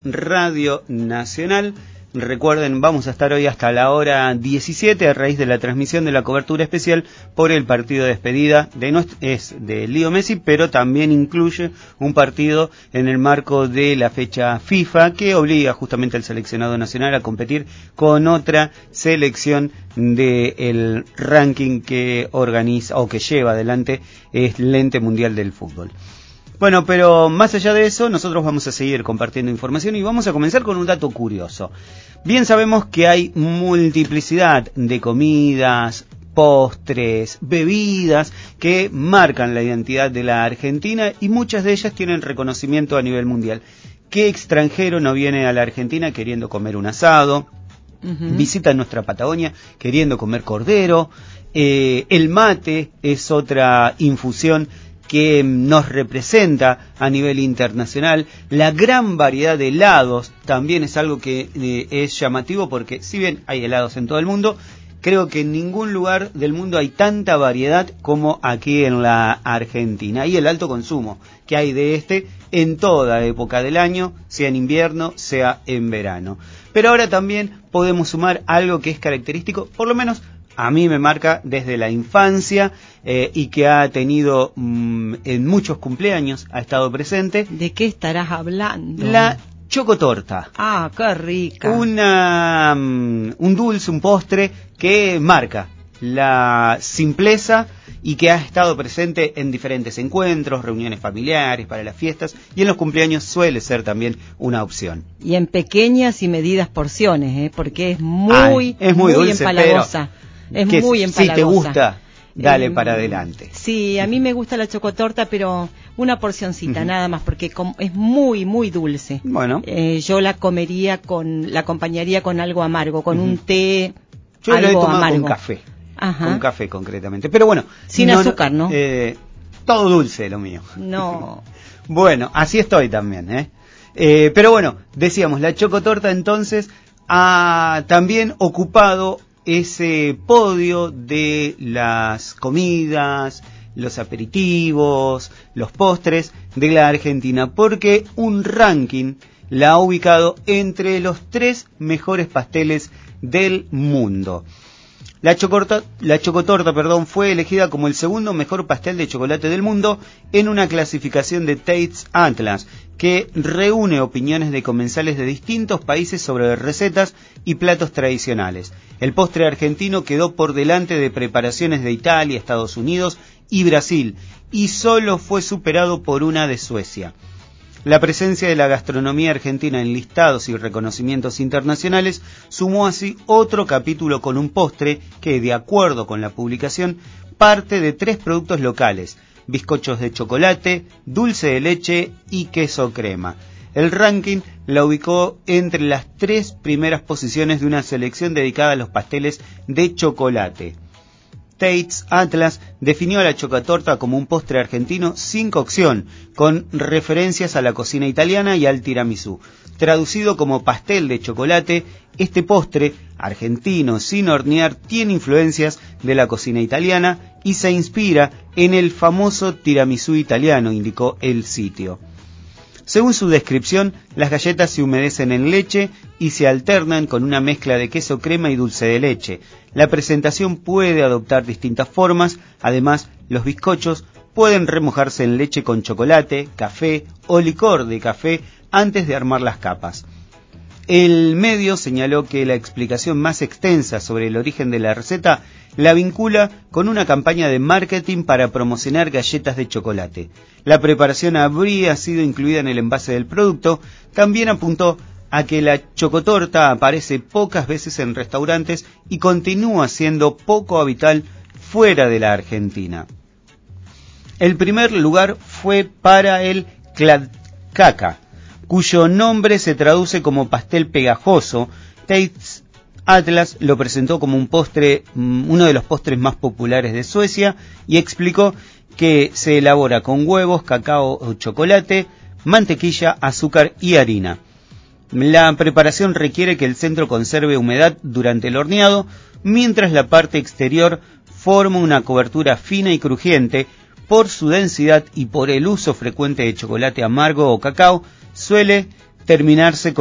Radio Nacional. Recuerden, vamos a estar hoy hasta la hora 17 a raíz de la transmisión de la cobertura especial por el partido de despedida de Leo Messi, pero también incluye un partido en el marco de la fecha FIFA que obliga justamente al seleccionado nacional a competir con otra selección del ranking que organiza o que lleva adelante el ente mundial del fútbol. Bueno, pero más allá de eso, nosotros vamos a seguir compartiendo información y vamos a comenzar con un dato curioso. Bien sabemos que hay multiplicidad de comidas, postres, bebidas que marcan la identidad de la Argentina y muchas de ellas tienen reconocimiento a nivel mundial. ¿Qué extranjero no viene a la Argentina queriendo comer un asado? Visita nuestra Patagonia queriendo comer cordero. El mate es otra infusión que nos representa a nivel internacional. La gran variedad de helados también es algo que es llamativo porque si bien hay helados en todo el mundo, creo que en ningún lugar del mundo hay tanta variedad como aquí en la Argentina. Y el alto consumo que hay de en toda época del año, sea en invierno, sea en verano. Pero ahora también podemos sumar algo que es característico, por lo menos a mí me marca desde la infancia y que ha tenido en muchos cumpleaños, ha estado presente. ¿De qué estarás hablando? La chocotorta. Ah, qué rica. Un dulce, un postre que marca la simpleza y que ha estado presente en diferentes encuentros, reuniones familiares, para las fiestas, y en los cumpleaños suele ser también una opción. Y en pequeñas y medidas porciones, porque es muy dulce, empalagosa. Es muy empalagosa. Si te gusta, dale para adelante. Sí, a mí me gusta la chocotorta, pero una porcioncita nada más, porque es muy, muy dulce. Bueno. Yo la acompañaría con algo amargo, con un té, yo algo lo he tomado amargo. Con café. Ajá. Con café concretamente. Pero bueno. Sin azúcar, ¿no? Todo dulce lo mío. No. Bueno, así estoy también, pero bueno, decíamos, la chocotorta entonces ha también ocupado ese podio de las comidas, los aperitivos, los postres de la Argentina, porque un ranking la ha ubicado entre los 3 mejores pasteles del mundo. La chocotorta, fue elegida como el segundo mejor pastel de chocolate del mundo en una clasificación de Taste Atlas, que reúne opiniones de comensales de distintos países sobre recetas y platos tradicionales. El postre argentino quedó por delante de preparaciones de Italia, Estados Unidos y Brasil, y solo fue superado por una de Suecia. La presencia de la gastronomía argentina en listados y reconocimientos internacionales sumó así otro capítulo con un postre que, de acuerdo con la publicación, parte de 3 productos locales: bizcochos de chocolate, dulce de leche y queso crema. El ranking la ubicó entre las 3 primeras posiciones de una selección dedicada a los pasteles de chocolate. Taste Atlas definió a la chocotorta como un postre argentino sin cocción, con referencias a la cocina italiana y al tiramisú. Traducido como pastel de chocolate, este postre, argentino sin hornear, tiene influencias de la cocina italiana y se inspira en el famoso tiramisú italiano, indicó el sitio. Según su descripción, las galletas se humedecen en leche y se alternan con una mezcla de queso crema y dulce de leche. La presentación puede adoptar distintas formas. Además, los bizcochos pueden remojarse en leche con chocolate, café o licor de café antes de armar las capas. El medio señaló que la explicación más extensa sobre el origen de la receta la vincula con una campaña de marketing para promocionar galletas de chocolate. La preparación habría sido incluida en el envase del producto. También apuntó a que la chocotorta aparece pocas veces en restaurantes y continúa siendo poco habitual fuera de la Argentina. El primer lugar fue para el Kladkaka, cuyo nombre se traduce como pastel pegajoso. Taste Atlas lo presentó como un postre, uno de los postres más populares de Suecia, y explicó que se elabora con huevos, cacao o chocolate, mantequilla, azúcar y harina. La preparación requiere que el centro conserve humedad durante el horneado, mientras la parte exterior forma una cobertura fina y crujiente. Por su densidad y por el uso frecuente de chocolate amargo o cacao, suele terminarse con